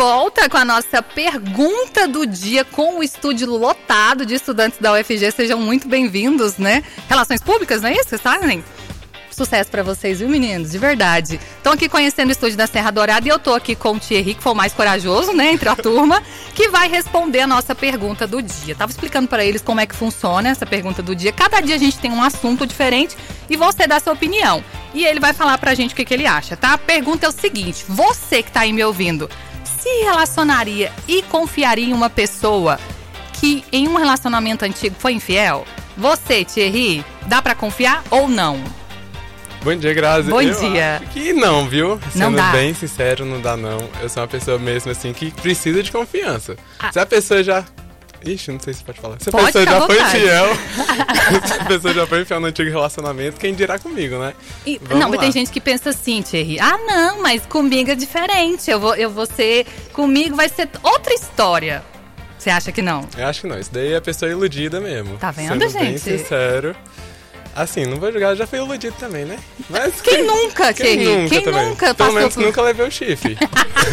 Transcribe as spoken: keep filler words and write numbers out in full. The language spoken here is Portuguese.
volta com a nossa pergunta do dia com o estúdio lotado de estudantes da U F G. Sejam muito bem-vindos, né? Relações Públicas, não é isso? Vocês sabem? Sucesso pra vocês, viu, meninos? De verdade. Estão aqui conhecendo o estúdio da Serra Dourada e eu tô aqui com o Thierry, que foi o mais corajoso, né, entre a turma, que vai responder a nossa pergunta do dia. Tava explicando pra eles como é que funciona essa pergunta do dia. Cada dia a gente tem um assunto diferente e você dá sua opinião. E ele vai falar pra gente o que, que ele acha, tá? A pergunta é o seguinte: você que tá aí me ouvindo, se relacionaria e confiaria em uma pessoa que em um relacionamento antigo foi infiel? Você, Thierry, dá pra confiar ou não? Bom dia, Grazi. Bom eu dia. Acho que não, viu? Não Sendo dá. bem sincero, não dá não. Eu sou uma pessoa mesmo assim que precisa de confiança. Ah. Se a pessoa já... Ixi, não sei se pode falar. Se a Pode, pessoa fica à já foi vontade. fiel, se a pessoa já foi infiel no antigo relacionamento, quem dirá comigo, né? E, Vamos não, mas lá. tem gente que pensa assim, Thierry. Ah, não, mas comigo é diferente. Eu vou, eu vou ser... Comigo vai ser outra história. Você acha que não? Eu acho que não. Isso daí é a pessoa iludida mesmo. Tá vendo, Sendo bem gente? sincero. Assim, não vou julgar, eu já fui iludido também, né? Mas Quem nunca, Quem Thierry? nunca Quem também? nunca Pelo passou menos por... nunca levei o chifre.